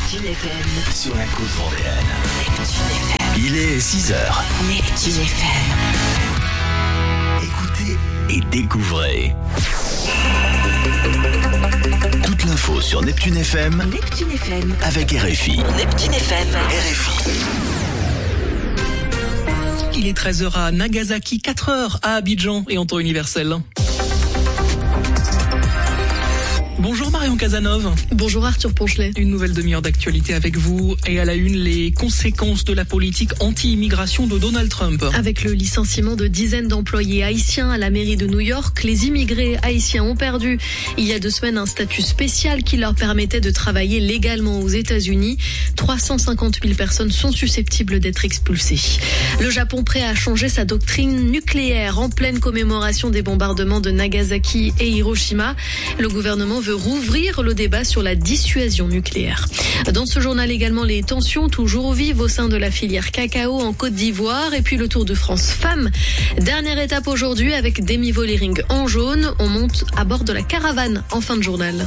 Neptune FM. Sur la côte vendéenne. Neptune FM. Il est 6h. Neptune FM. Écoutez et découvrez. Toute l'info sur Neptune FM. Neptune FM. Avec RFI. Neptune FM. RFI. Il est 13h à Nagasaki, 4h à Abidjan et en temps universel. Bonjour Marion Casanov. Bonjour Arthur Ponchelet. Une nouvelle demi-heure d'actualité avec vous et à la une, les conséquences de la politique anti-immigration de Donald Trump. Avec le licenciement de dizaines d'employés haïtiens à la mairie de New York, les immigrés haïtiens ont perdu il y a 2 semaines un statut spécial qui leur permettait de travailler légalement aux États-Unis. 350 000 personnes sont susceptibles d'être expulsées. Le Japon prêt à changer sa doctrine nucléaire en pleine commémoration des bombardements de Nagasaki et Hiroshima. Le gouvernement veut rouvrir le débat sur la dissuasion nucléaire. Dans ce journal également, les tensions toujours vives au sein de la filière cacao en Côte d'Ivoire et puis le Tour de France femmes. Dernière étape aujourd'hui avec Demi Vollering en jaune. On monte à bord de la caravane en fin de journal.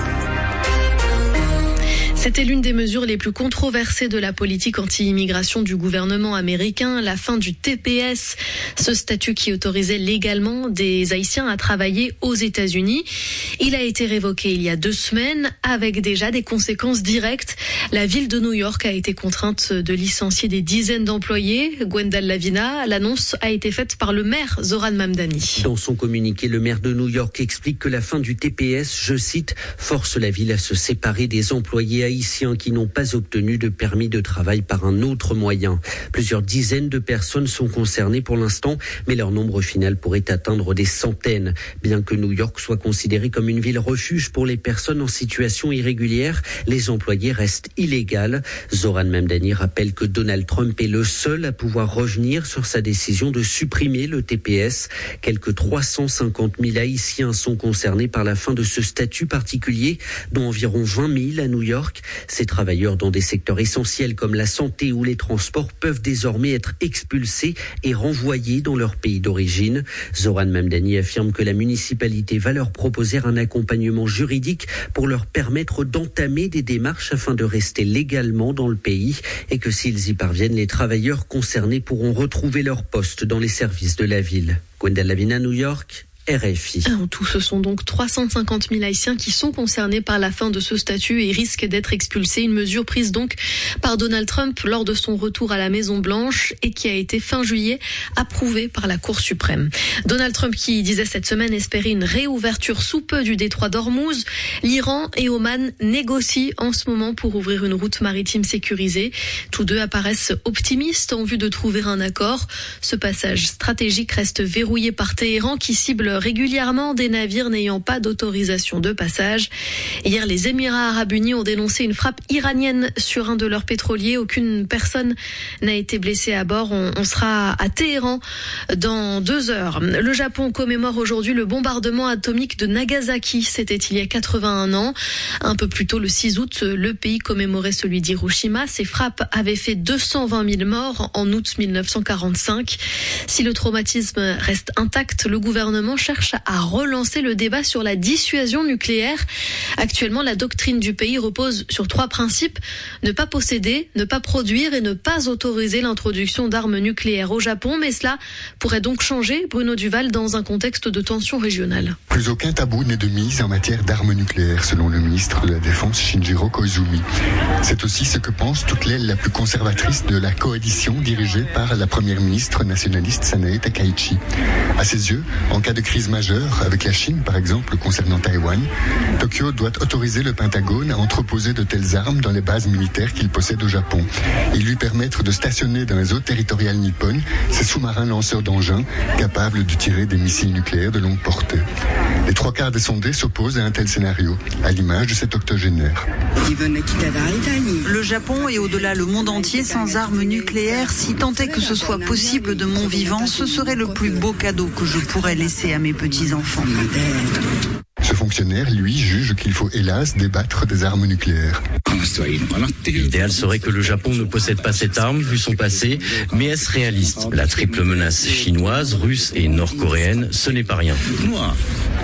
C'était l'une des mesures les plus controversées de la politique anti-immigration du gouvernement américain, la fin du TPS, ce statut qui autorisait légalement des Haïtiens à travailler aux États-Unis. Il a été révoqué il y a 2 semaines avec déjà des conséquences directes. La ville de New York a été contrainte de licencier des dizaines d'employés. Gwendal Lavina, l'annonce a été faite par le maire Zoran Mamdani. Dans son communiqué, le maire de New York explique que la fin du TPS, je cite, force la ville à se séparer des employés haïtiens qui n'ont pas obtenu de permis de travail par un autre moyen. Plusieurs dizaines de personnes sont concernées pour l'instant, mais leur nombre final pourrait atteindre des centaines. Bien que New York soit considérée comme une ville refuge pour les personnes en situation irrégulière, les employés restent illégaux. Zoran Mamdani rappelle que Donald Trump est le seul à pouvoir revenir sur sa décision de supprimer le TPS. Quelques 350 000 Haïtiens sont concernés par la fin de ce statut particulier, dont environ 20 000 à New York. Ces travailleurs dans des secteurs essentiels comme la santé ou les transports peuvent désormais être expulsés et renvoyés dans leur pays d'origine. Zoran Mamdani affirme que la municipalité va leur proposer un accompagnement juridique pour leur permettre d'entamer des démarches afin de rester légalement dans le pays et que s'ils y parviennent, les travailleurs concernés pourront retrouver leur poste dans les services de la ville. Gwendal Lavina, New York. RFI. En tout, ce sont donc 350 000 Haïtiens qui sont concernés par la fin de ce statut et risquent d'être expulsés. Une mesure prise donc par Donald Trump lors de son retour à la Maison-Blanche et qui a été fin juillet approuvée par la Cour suprême. Donald Trump qui disait cette semaine espérer une réouverture sous peu du détroit d'Ormuz. L'Iran et Oman négocient en ce moment pour ouvrir une route maritime sécurisée. Tous deux apparaissent optimistes en vue de trouver un accord. Ce passage stratégique reste verrouillé par Téhéran qui cible régulièrement des navires n'ayant pas d'autorisation de passage. Hier, les Émirats arabes unis ont dénoncé une frappe iranienne sur un de leurs pétroliers. Aucune personne n'a été blessée à bord. On sera à Téhéran dans 2 heures. Le Japon commémore aujourd'hui le bombardement atomique de Nagasaki. C'était il y a 81 ans. Un peu plus tôt, le 6 août, le pays commémorait celui d'Hiroshima. Ces frappes avaient fait 220 000 morts en août 1945. Si le traumatisme reste intact, le gouvernement cherche à relancer le débat sur la dissuasion nucléaire. Actuellement, la doctrine du pays repose sur 3 principes. Ne pas posséder, ne pas produire et ne pas autoriser l'introduction d'armes nucléaires au Japon. Mais cela pourrait donc changer, Bruno Duval, dans un contexte de tension régionale. Plus aucun tabou n'est de mise en matière d'armes nucléaires, selon le ministre de la Défense Shinjiro Koizumi. C'est aussi ce que pense toute l'aile la plus conservatrice de la coalition dirigée par la première ministre nationaliste Sanae Takaichi. À ses yeux, en cas de crise majeure, avec la Chine par exemple concernant Taïwan, Tokyo doit autoriser le Pentagone à entreposer de telles armes dans les bases militaires qu'il possède au Japon et lui permettre de stationner dans les eaux territoriales nippones ces sous-marins lanceurs d'engins capables de tirer des missiles nucléaires de longue portée. Les 3/4 des sondés s'opposent à un tel scénario, à l'image de cet octogénaire. Le Japon et au-delà le monde entier sans armes nucléaires, si tant est que ce soit possible de mon vivant, ce serait le plus beau cadeau que je pourrais laisser à mes petits-enfants. Ce fonctionnaire, lui, juge qu'il faut hélas débattre des armes nucléaires. L'idéal serait que le Japon ne possède pas cette arme, vu son passé, mais est-ce réaliste? La triple menace chinoise, russe et nord-coréenne, ce n'est pas rien.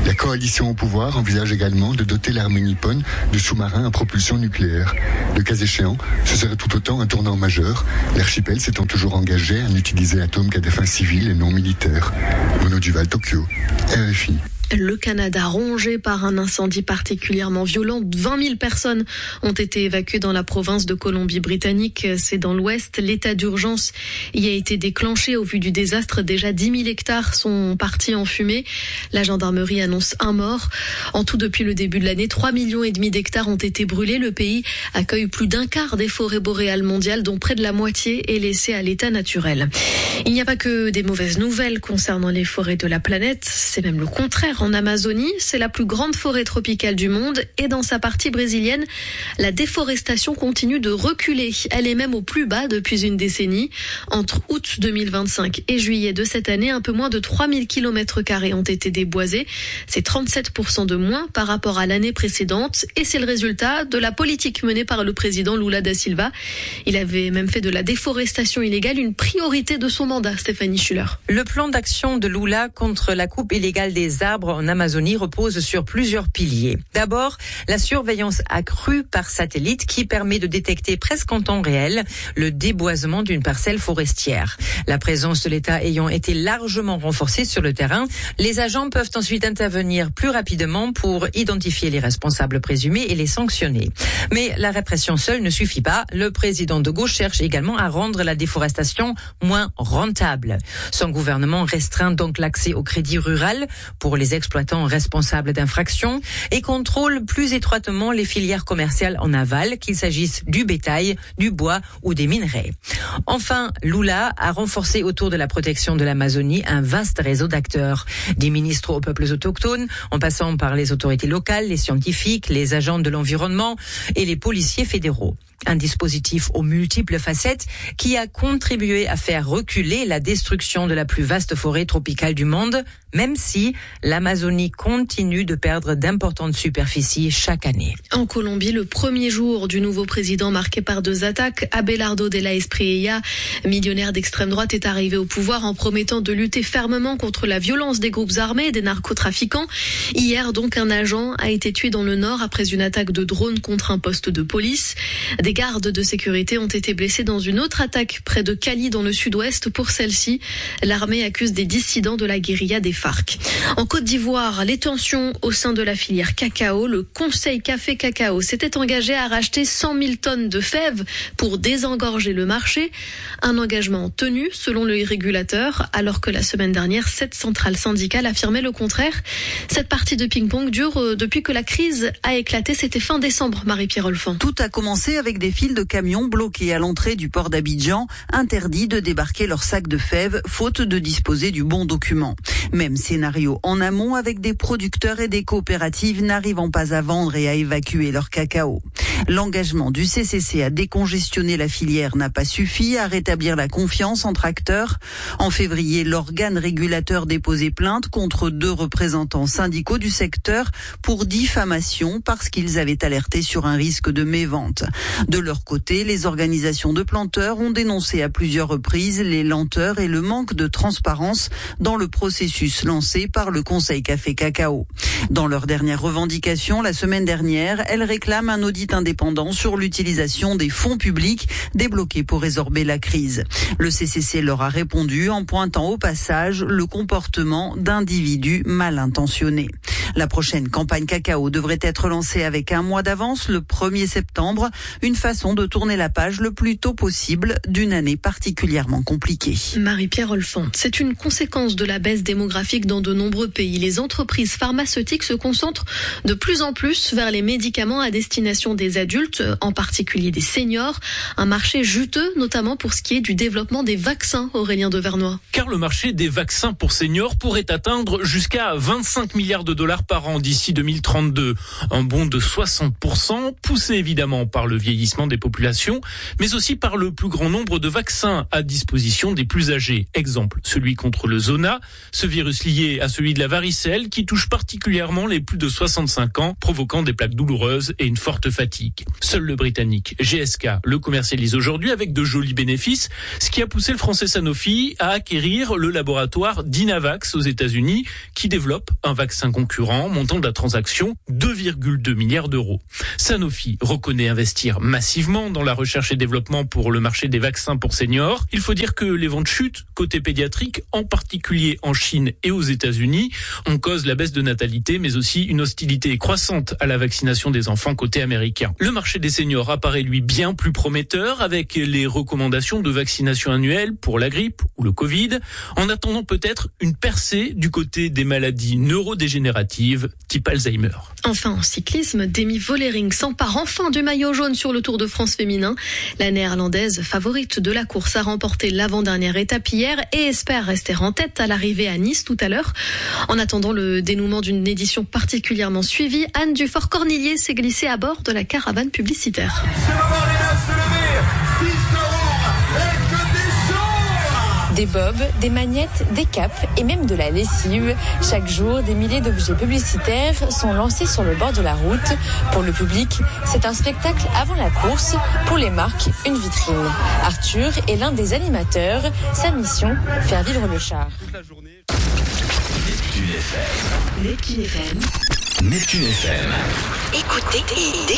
La coalition au pouvoir envisage également de doter l'armée nippone de sous-marins à propulsion nucléaire. Le cas échéant, ce serait tout autant un tournant majeur, l'archipel s'étant toujours engagé à n'utiliser l'atome qu'à des fins civiles et non militaires. Bruno Duval, Tokyo, RFI. Le Canada rongé par un incendie particulièrement violent. 20 000 personnes ont été évacuées dans la province de Colombie-Britannique. C'est dans l'ouest. L'état d'urgence y a été déclenché au vu du désastre. Déjà 10 000 hectares sont partis en fumée. La gendarmerie annonce un mort. En tout, depuis le début de l'année, 3,5 millions d'hectares ont été brûlés. Le pays accueille plus d'un quart des forêts boréales mondiales, dont près de la moitié est laissée à l'état naturel. Il n'y a pas que des mauvaises nouvelles concernant les forêts de la planète. C'est même le contraire. En Amazonie, c'est la plus grande forêt tropicale du monde et dans sa partie brésilienne, la déforestation continue de reculer. Elle est même au plus bas depuis une décennie. Entre août 2025 et juillet de cette année, un peu moins de 3000 km² ont été déboisés. C'est 37% de moins par rapport à l'année précédente et c'est le résultat de la politique menée par le président Lula da Silva. Il avait même fait de la déforestation illégale une priorité de son mandat, Stéphanie Schuller. Le plan d'action de Lula contre la coupe illégale des arbres en Amazonie repose sur plusieurs piliers. D'abord, la surveillance accrue par satellite qui permet de détecter presque en temps réel le déboisement d'une parcelle forestière. La présence de l'État ayant été largement renforcée sur le terrain, les agents peuvent ensuite intervenir plus rapidement pour identifier les responsables présumés et les sanctionner. Mais la répression seule ne suffit pas. Le président de gauche cherche également à rendre la déforestation moins rentable. Son gouvernement restreint donc l'accès au crédit rural pour les exploitants responsables d'infractions et contrôle plus étroitement les filières commerciales en aval, qu'il s'agisse du bétail, du bois ou des minerais. Enfin, Lula a renforcé autour de la protection de l'Amazonie un vaste réseau d'acteurs, des ministres aux peuples autochtones, en passant par les autorités locales, les scientifiques, les agents de l'environnement et les policiers fédéraux. Un dispositif aux multiples facettes qui a contribué à faire reculer la destruction de la plus vaste forêt tropicale du monde, même si l'Amazonie continue de perdre d'importantes superficies chaque année. En Colombie, le premier jour du nouveau président marqué par 2 attaques, Abelardo de la Espriella, millionnaire d'extrême droite, est arrivé au pouvoir en promettant de lutter fermement contre la violence des groupes armés et des narcotrafiquants. Hier, donc, un agent a été tué dans le nord après une attaque de drone contre un poste de police. Des gardes de sécurité ont été blessés dans une autre attaque près de Cali dans le sud-ouest. Pour celle-ci, l'armée accuse des dissidents de la guérilla des FARC. En Côte d'Ivoire, les tensions au sein de la filière cacao. Le Conseil Café Cacao s'était engagé à racheter 100 000 tonnes de fèves pour désengorger le marché. Un engagement tenu selon le régulateur, alors que la semaine dernière, 7 centrales syndicales affirmaient le contraire. Cette partie de ping-pong dure depuis que la crise a éclaté. C'était fin décembre, Marie-Pierre Olfan. Tout a commencé avec des files de camions bloqués à l'entrée du port d'Abidjan, interdits de débarquer leurs sacs de fèves, faute de disposer du bon document. Même scénario en amont avec des producteurs et des coopératives n'arrivant pas à vendre et à évacuer leur cacao. L'engagement du CCC à décongestionner la filière n'a pas suffi à rétablir la confiance entre acteurs. En février, l'organe régulateur déposait plainte contre 2 représentants syndicaux du secteur pour diffamation parce qu'ils avaient alerté sur un risque de mévente. De leur côté, les organisations de planteurs ont dénoncé à plusieurs reprises les lenteurs et le manque de transparence dans le processus lancé par le Conseil Café Cacao. Dans leur dernière revendication, la semaine dernière, elles réclament un audit indépendant sur l'utilisation des fonds publics débloqués pour résorber la crise. Le CCC leur a répondu en pointant au passage le comportement d'individus mal intentionnés. La prochaine campagne cacao devrait être lancée avec un mois d'avance, le 1er septembre, une façon de tourner la page le plus tôt possible d'une année particulièrement compliquée. Marie-Pierre Olfan, c'est une conséquence de la baisse démographique dans de nombreux pays. Les entreprises pharmaceutiques se concentrent de plus en plus vers les médicaments à destination des adultes, en particulier des seniors. Un marché juteux, notamment pour ce qui est du développement des vaccins, Aurélien Devernois. Car le marché des vaccins pour seniors pourrait atteindre jusqu'à 25 milliards de dollars par an d'ici 2032. Un bond de 60%, poussé évidemment par le vieillissement des populations, mais aussi par le plus grand nombre de vaccins à disposition des plus âgés. Exemple, celui contre le zona, ce virus lié à celui de la varicelle qui touche particulièrement les plus de 65 ans, provoquant des plaques douloureuses et une forte fatigue. Seul le britannique GSK le commercialise aujourd'hui avec de jolis bénéfices, ce qui a poussé le français Sanofi à acquérir le laboratoire Dynavax aux États-Unis qui développe un vaccin concurrent an, montant de la transaction 2,2 milliards d'euros. Sanofi reconnaît investir massivement dans la recherche et développement pour le marché des vaccins pour seniors. Il faut dire que les ventes chutent côté pédiatrique, en particulier en Chine et aux États-Unis. On cause la baisse de natalité, mais aussi une hostilité croissante à la vaccination des enfants côté américain. Le marché des seniors apparaît lui bien plus prometteur avec les recommandations de vaccination annuelle pour la grippe ou le Covid, en attendant peut-être une percée du côté des maladies neurodégénératives type Alzheimer. Enfin, en cyclisme, Demi Vollering s'empare enfin du maillot jaune sur le Tour de France féminin. La néerlandaise, favorite de la course, a remporté l'avant-dernière étape hier et espère rester en tête à l'arrivée à Nice tout à l'heure. En attendant le dénouement d'une édition particulièrement suivie, Anne Dufort-Cornillier s'est glissée à bord de la caravane publicitaire. Des bobs, des magnettes, des capes et même de la lessive. Chaque jour, des milliers d'objets publicitaires sont lancés sur le bord de la route. Pour le public, c'est un spectacle avant la course. Pour les marques, une vitrine. Arthur est l'un des animateurs. Sa mission, faire vivre le char. Neptune FM. Neptune FM. Écoutez et